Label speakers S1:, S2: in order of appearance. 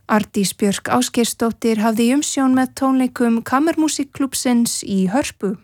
S1: Ardís Björk Ásgeirsdóttir hafði í umsjón með tónleikum Kammermúsíkklúbbsins í Hörpu.